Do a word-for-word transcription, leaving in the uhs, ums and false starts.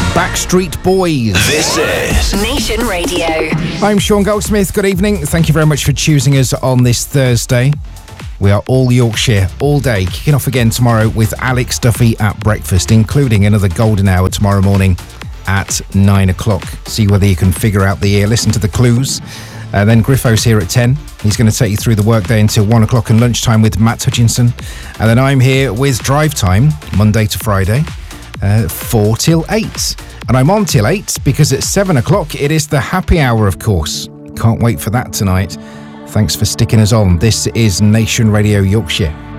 Backstreet Boys. This is Nation Radio. I'm Sean Goldsmith. Good evening. Thank you very much for choosing us on this Thursday. We are all Yorkshire, all day, kicking off again tomorrow with Alex Duffy at breakfast, including another golden hour tomorrow morning at nine o'clock. See whether you can figure out the year, listen to the clues. And then Griffo's here at ten. He's going to take you through the workday until one o'clock and lunchtime with Matt Hutchinson. And then I'm here with Drive Time, Monday to Friday, uh, four till eight. And I'm on till eight because at seven o'clock it is the happy hour, of course. Can't wait for that tonight. Thanks for sticking us on. This is Nation Radio Yorkshire.